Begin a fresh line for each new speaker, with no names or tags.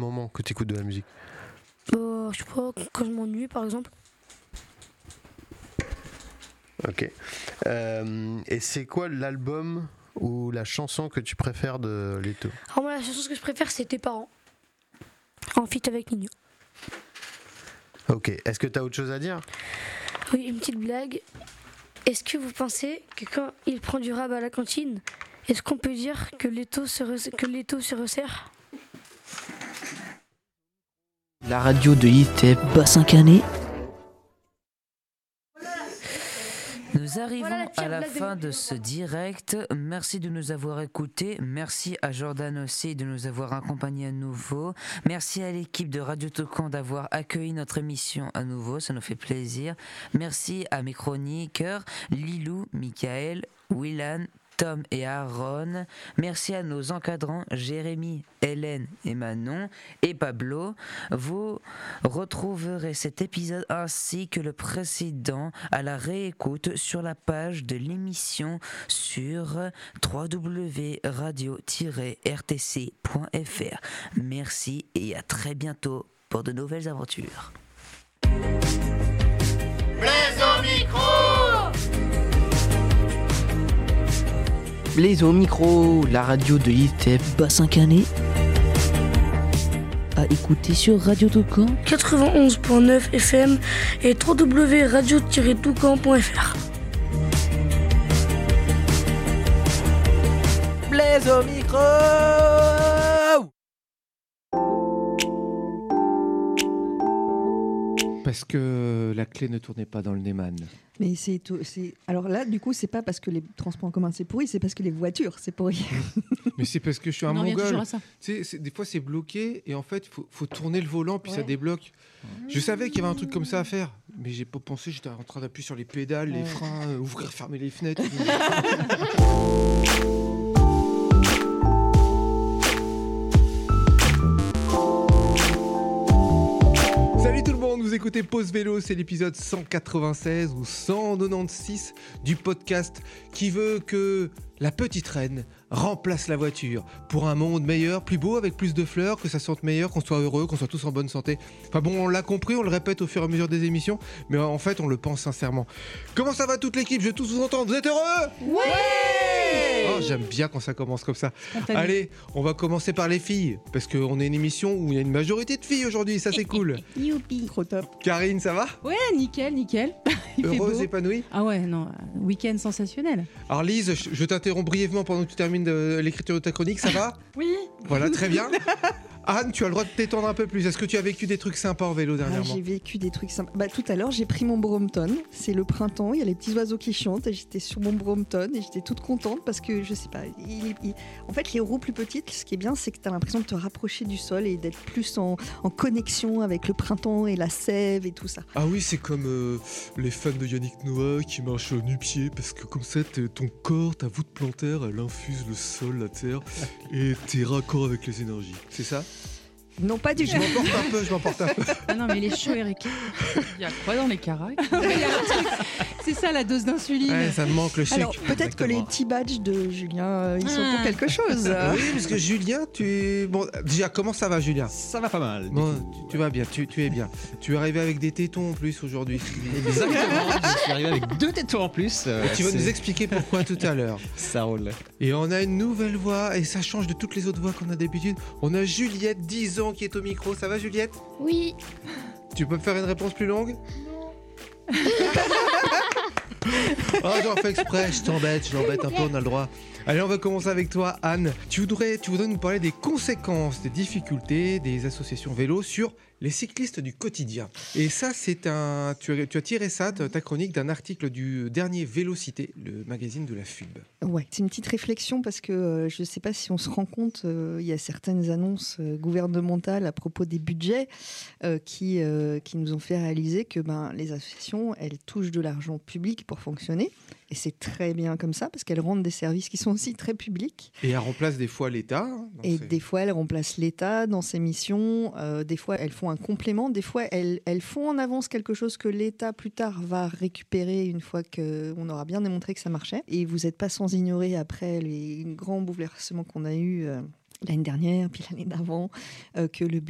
moments que tu écoutes de la musique?
Je sais pas, quand je m'ennuie par exemple.
Ok. Et c'est quoi l'album ou la chanson que tu préfères de Leto?
Alors moi la chanson que je préfère c'est Tes parents. En feat avec Nino.
Ok. Est-ce que tu as autre chose à dire?
Oui, une petite blague. Est-ce que vous pensez que quand il prend du rab à la cantine, est-ce qu'on peut dire que l'étau se resserre?
La radio de ITEP Bassin Canet. Nous arrivons à la fin de ce direct. Merci de nous avoir écoutés. Merci à Jordan aussi de nous avoir accompagnés à nouveau. Merci à l'équipe de Radio Toucan d'avoir accueilli notre émission à nouveau. Ça nous fait plaisir. Merci à mes chroniqueurs Lilou, Michael, Willan, Tom et Aaron. Merci à nos encadrants Jérémy, Hélène et Manon et Pablo. Vous retrouverez cet épisode ainsi que le précédent à la réécoute sur la page de l'émission sur www.radio-rtc.fr. Merci et à très bientôt pour de nouvelles aventures.
Blaise au micro!
Blaise au micro, la radio de ITEP Bassin Canet. À écouter sur Radio Toucan
91.9 FM et www.radio-toucan.fr.
Blaise au micro!
Parce que la clé ne tournait pas dans le Neyman.
Mais alors là, du coup, c'est pas parce que les transports en commun c'est pourri, c'est parce que les voitures c'est pourri.
Mais c'est parce que je suis un
On en revient
mongol.
toujours à ça.
Tu sais, des fois c'est bloqué et en fait faut tourner le volant puis ça débloque. Je savais qu'il y avait un truc comme ça à faire, mais j'ai pas pensé. J'étais en train d'appuyer sur les pédales, les freins, ouvrir, fermer les fenêtres. Salut tout le monde, vous écoutez Pause Vélo, c'est l'épisode 196 ou 196 du podcast qui veut que la petite reine remplace la voiture pour un monde meilleur, plus beau, avec plus de fleurs, que ça sente meilleur, qu'on soit heureux, qu'on soit tous en bonne santé. Enfin bon, on l'a compris, on le répète au fur et à mesure des émissions, mais en fait on le pense sincèrement. Comment ça va toute l'équipe? Je veux tous vous entendre, vous êtes heureux?
Ouais!
Oh, j'aime bien quand ça commence comme ça. Allez, on va commencer par les filles, parce qu'on est une émission où il y a une majorité de filles aujourd'hui, ça c'est cool.
Youpi, trop top.
Karine, ça va?
Ouais, nickel. Il fait
Heureuse,
beau.
épanouie?
Ah ouais, non, week-end sensationnel.
Alors Lise, je t'interromps brièvement pendant que tu termines l'écriture de ta chronique, ça va?
Oui.
Voilà, très bien. Anne, tu as le droit de t'étendre un peu plus. Est-ce que tu as vécu des trucs sympas en vélo dernièrement?
J'ai vécu des trucs sympas. Tout à l'heure, j'ai pris mon Brompton. C'est le printemps, il y a les petits oiseaux qui chantent. Et j'étais sur mon Brompton et j'étais toute contente parce que, je sais pas, en fait, les roues plus petites, ce qui est bien, c'est que tu as l'impression de te rapprocher du sol et d'être plus en connexion avec le printemps et la sève et tout ça.
Ah oui, c'est comme les fans de Yannick Noah qui marchent nu-pied parce que comme ça, ton corps, ta voûte plantaire, elle infuse le sol, la terre et t'es raccord avec les énergies. C'est ça?
Non, pas du tout.
Je m'emporte un peu.
Ah non, mais il est chaud, Eric. Il y a quoi dans les caracs? C'est ça la dose d'insuline.
Ouais, ça me manque le sucre.
Alors, peut-être que les petits badges de Julien, ils sont pour quelque chose.
Oui, parce que Julien, Bon, déjà, comment ça va, Julien?
Ça va pas mal.
Bon, tu vas bien, tu es bien. Tu es arrivé avec des tétons en plus aujourd'hui.
Exactement, je suis arrivé avec 2 tétons en plus.
Tu vas nous expliquer pourquoi tout à l'heure.
Ça roule.
Et on a une nouvelle voix, et ça change de toutes les autres voix qu'on a d'habitude. On a Juliette, 10 ans, qui est au micro. Ça va, Juliette?
Oui.
Tu peux me faire une réponse plus longue? Oh, j'en fais exprès, je l'embête un peu, on a le droit. Allez, on va commencer avec toi, Anne. Tu voudrais nous parler des conséquences, des difficultés des associations vélo sur les cyclistes du quotidien. Et ça, tu as tiré ça, ta chronique, d'un article du dernier Vélocité, le magazine de la FUB.
Ouais, c'est une petite réflexion parce que je ne sais pas si on se rend compte, il y a certaines annonces gouvernementales à propos des budgets qui nous ont fait réaliser que les associations, elles touchent de l'argent public pour fonctionner. Et c'est très bien comme ça parce qu'elles rendent des services qui sont aussi très publics.
Et elles remplacent des fois l'État.
Des fois, elles remplacent l'État dans ses missions. Des fois, elles font un complément. Des fois, elles font en avance quelque chose que l'État, plus tard, va récupérer une fois qu'on aura bien démontré que ça marchait. Et vous n'êtes pas sans ignorer, après les grands bouleversements qu'on a eus l'année dernière, puis l'année d'avant, que le